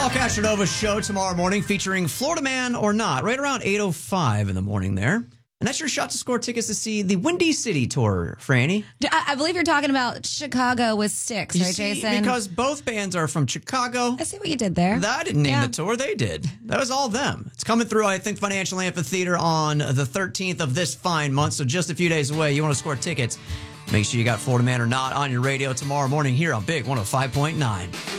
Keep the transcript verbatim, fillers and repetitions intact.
Paul Castronova's show tomorrow morning featuring Florida Man or Not, right around eight oh five in the morning there. And that's your shot to score tickets to see the Windy City tour, Franny. I, I believe you're talking about Chicago with Styx, You right, see, Jason? Because both bands are from Chicago. I see what you did there. I didn't name Yeah. the tour. They did. That was all them. It's coming through, I think, Financial Amphitheater on the thirteenth of this fine month, so just a few days away. You want to score tickets, make sure you got Florida Man or Not on your radio tomorrow morning here on Big one oh five point nine.